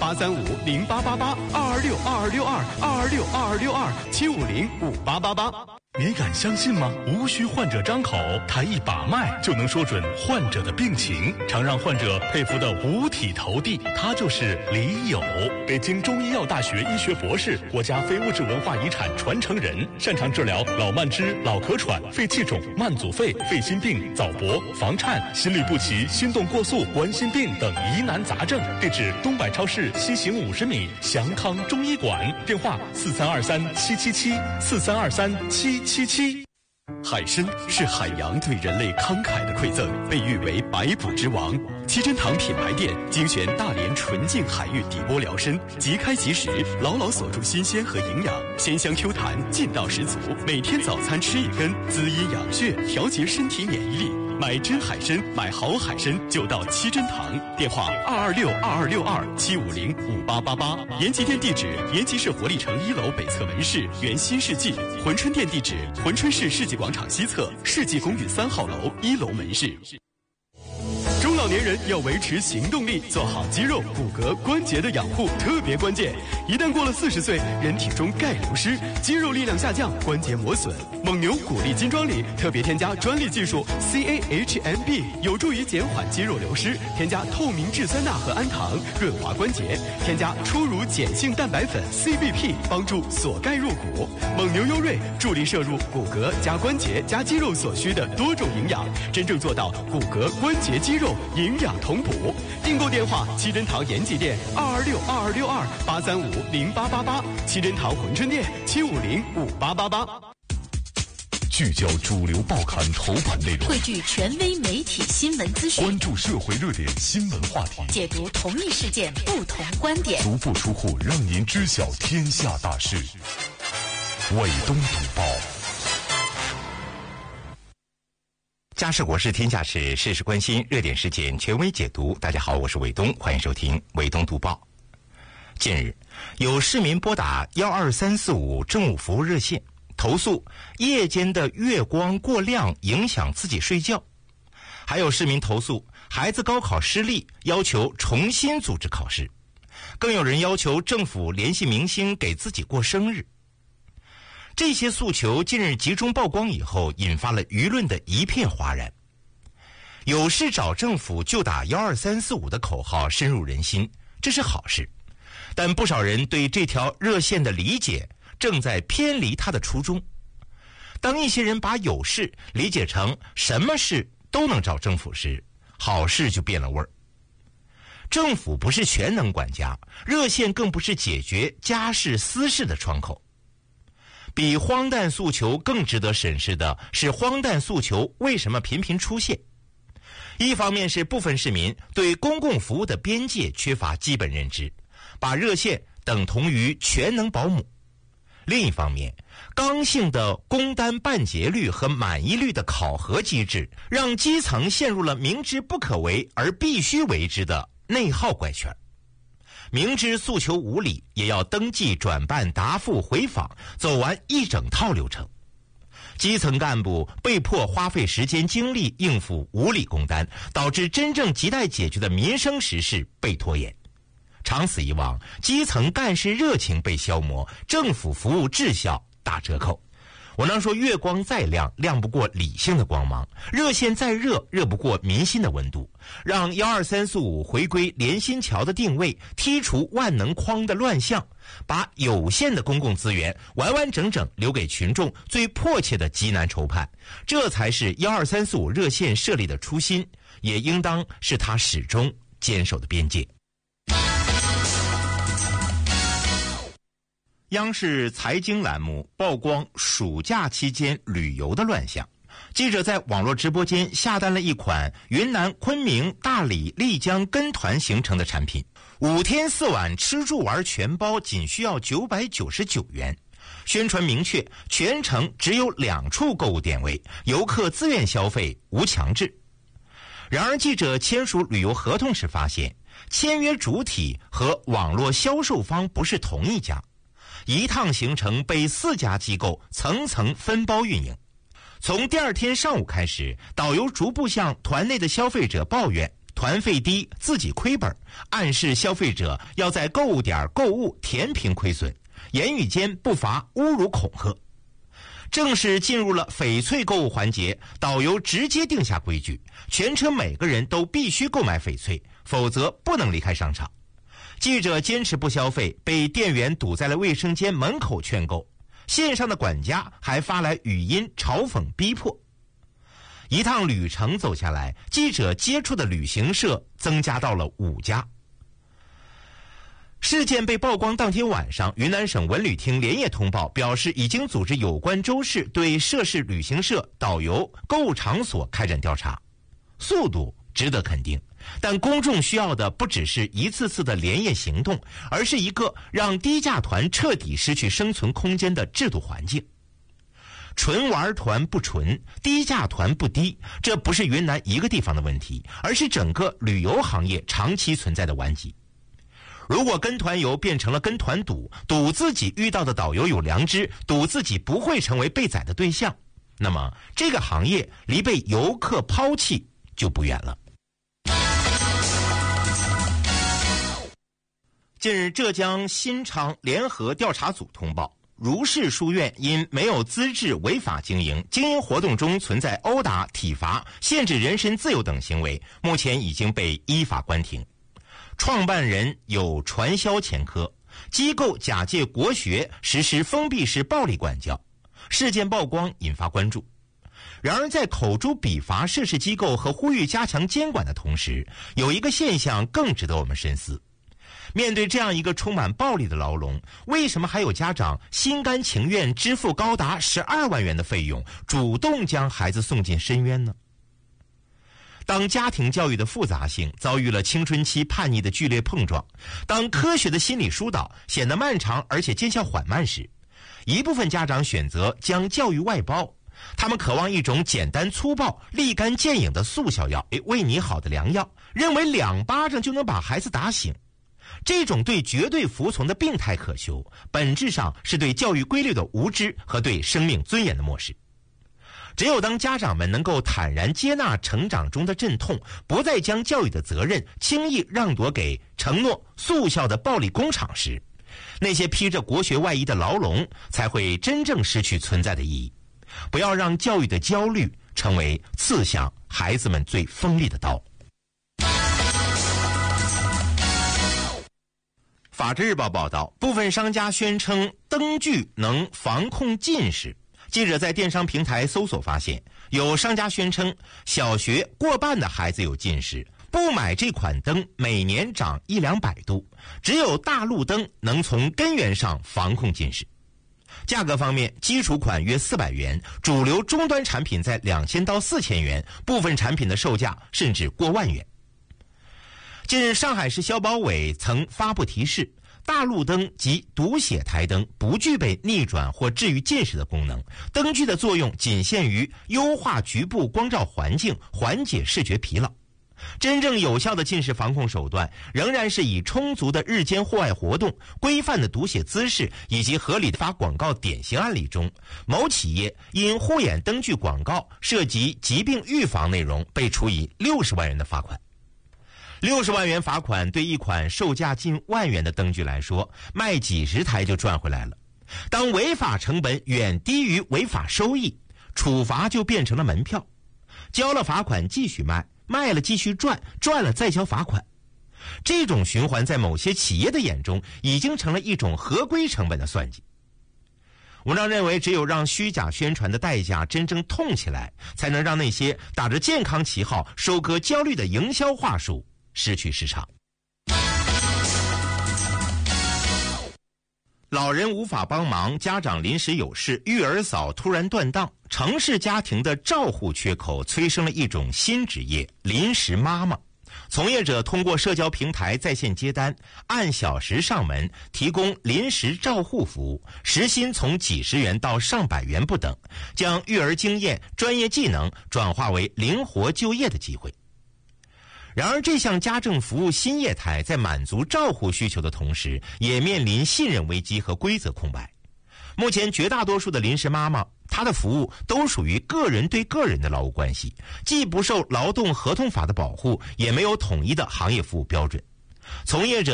835-0888，226-2262，226-2262，750-5888。 你敢相信吗？无需患者张口，他一把脉就能说准患者的病情，常让患者佩服的五体投地。他就是李友，北京中医药大学医学博士，国家非物质文化遗产传承人，擅长治疗老慢支、老咳喘、肺气肿、慢阻肺、肺心病、早搏、房颤、心律不齐、心动过速、冠心病等疑难杂症。地址：东百超市西行50米，祥康中医馆。电话：4323-777，4323-777。 海参是海洋对人类慷慨的馈赠，被誉为百补之王。七珍堂品牌店精选大连纯净海域底波疗参，即开即食，牢牢锁住新鲜和营养，鲜香 Q 弹，劲道十足。每天早餐吃一根，滋阴养血，调节身体免疫力。买真海参，买好海参就到七珍堂。电话226-2262-750-5888。延吉店地址：延吉市活力城1楼北侧门市原新世纪。珲春店地址：珲春市世纪广场西侧世纪公寓3号楼1楼门市。 中老年人要维持行动力，做好肌肉、骨骼、关节的养护特别关键。一旦过了40岁，人体中钙流失，肌肉力量下降，关节磨损。蒙牛骨力金装里特别添加专利技术 CAHMB， 有助于减缓肌肉流失。添加透明质酸钠和氨糖，润滑关节。添加初乳碱性蛋白粉 CBP， 帮助锁钙入骨。蒙牛优瑞助力摄入骨骼加关节加肌肉所需的多种营养，真正做到骨骼、关节、肌肉营养同补。订购电话：七珍堂延吉店226-2262-835-0888，七珍堂珲春店750-5888。 聚焦主流报刊头版内容， 汇聚权威媒体新闻资讯， 关注社会热点新闻话题， 解读同一事件不同观点， 足不出户让您知晓天下大事。伟东读报， 家事国事天下事，事事关心，热点事件权威解读。大家好，我是伟东，欢迎收听伟东读报。近日，有市民拨打12345政务服务热线，投诉夜间的月光过亮影响自己睡觉。还有市民投诉孩子高考失利，要求重新组织考试。更有人要求政府联系明星给自己过生日。这些诉求近日集中曝光以后，引发了舆论的一片哗然。有事找政府就打12345的口号深入人心，这是好事。但不少人对这条热线的理解正在偏离它的初衷。当一些人把有事理解成什么事都能找政府时，好事就变了味儿。政府不是全能管家，热线更不是解决家事私事的窗口。比荒诞诉求更值得审视的是，荒诞诉求为什么频频出现？一方面是部分市民对公共服务的边界缺乏基本认知，把热线等同于全能保姆；另一方面，刚性的工单办结率和满意率的考核机制，让基层陷入了明知不可为而必须为之的内耗怪圈。明知诉求无理，也要登记、转办、答复、回访，走完一整套流程。基层干部被迫花费时间精力应付无理工单，导致真正亟待解决的民生实事被拖延。长此以往，基层干事热情被消磨，政府服务质效打折扣。我能说月光再亮，亮不过理性的光芒；热线再热，热不过民心的温度。让12345回归连心桥的定位，剔除万能框的乱象，把有限的公共资源完完整整留给群众最迫切的急难愁盼，这才是12345热线设立的初心，也应当是他始终坚守的边界。央视财经栏目曝光暑假期间旅游的乱象。记者在网络直播间下单了一款云南昆明、大理、丽江跟团行程的产品，5天4晚吃住玩全包，仅需要999元。宣传明确，全程只有2处购物点位，游客自愿消费，无强制。然而，记者签署旅游合同时发现，签约主体和网络销售方不是同一家。一趟行程被4家机构层层分包运营。从第2天上午开始，导游逐步向团内的消费者抱怨团费低，自己亏本，暗示消费者要在购物点购物填平亏损，言语间不乏侮辱恐吓。正是进入了翡翠购物环节，导游直接定下规矩，全车每个人都必须购买翡翠，否则不能离开商场。记者坚持不消费，被店员堵在了卫生间门口劝购，线上的管家还发来语音嘲讽逼迫。一趟旅程走下来，记者接触的旅行社增加到了5家。事件被曝光当天晚上，云南省文旅厅连夜通报，表示已经组织有关州市对涉事旅行社、导游、购物场所开展调查。速度值得肯定，但公众需要的不只是一次次的连夜行动，而是一个让低价团彻底失去生存空间的制度环境。纯玩团不纯，低价团不低，这不是云南一个地方的问题，而是整个旅游行业长期存在的顽疾。如果跟团游变成了跟团赌，赌自己遇到的导游有良知，赌自己不会成为被宰的对象，那么这个行业离被游客抛弃就不远了。近日，浙江新昌联合调查组通报，如氏书院因没有资质违法经营，经营活动中存在殴打、体罚、限制人身自由等行为，目前已经被依法关停。创办人有传销前科，机构假借国学实施封闭式暴力管教，事件曝光引发关注。然而在口诛笔伐涉事机构和呼吁加强监管的同时，有一个现象更值得我们深思。面对这样一个充满暴力的牢笼，为什么还有家长心甘情愿支付高达12万元的费用，主动将孩子送进深渊呢？当家庭教育的复杂性遭遇了青春期叛逆的剧烈碰撞，当科学的心理疏导显得漫长而且见效缓慢时，一部分家长选择将教育外包，他们渴望一种简单粗暴、立竿见影的速效药，为你好的良药，认为2巴掌就能把孩子打醒。这种对绝对服从的病态渴求，本质上是对教育规律的无知和对生命尊严的漠视。只有当家长们能够坦然接纳成长中的阵痛，不再将教育的责任轻易让夺给承诺速效的暴力工厂时，那些披着国学外衣的牢笼才会真正失去存在的意义。不要让教育的焦虑成为刺向孩子们最锋利的刀。法制日报报道，部分商家宣称灯具能防控近视。记者在电商平台搜索发现，有商家宣称小学过半的孩子有近视，不买这款灯每年长100-200度，只有大路灯能从根源上防控近视。价格方面，基础款约400元，主流终端产品在2000到4000元，部分产品的售价甚至过万元。近日，上海市消保委曾发布提示，大路灯及读写台灯不具备逆转或治愈近视的功能，灯具的作用仅限于优化局部光照环境，缓解视觉疲劳。真正有效的近视防控手段仍然是以充足的日间户外活动、规范的读写姿势以及合理的发广告典型案例中，某企业因护眼灯具广告涉及疾病预防内容被处以60万元的罚款。60万元罚款对一款售价近万元的灯具来说，卖几十台就赚回来了。当违法成本远低于违法收益，处罚就变成了门票，交了罚款继续卖，卖了继续赚，赚了再交罚款。这种循环在某些企业的眼中已经成了一种合规成本的算计。文章认为，只有让虚假宣传的代价真正痛起来，才能让那些打着健康旗号收割焦虑的营销话术失去市场。老人无法帮忙，家长临时有事，育儿嫂突然断档，城市家庭的照护缺口催生了一种新职业——临时妈妈。从业者通过社交平台在线接单，按小时上门，提供临时照护服务，时薪从几十元到上百元不等，将育儿经验、专业技能转化为灵活就业的机会。然而，这项家政服务新业态在满足照护需求的同时，也面临信任危机和规则空白。 目前绝大多数的临时妈妈，她的服务都属于个人对个人的劳务关系，既不受劳动合同法的保护，也没有统一的行业服务标准。从业者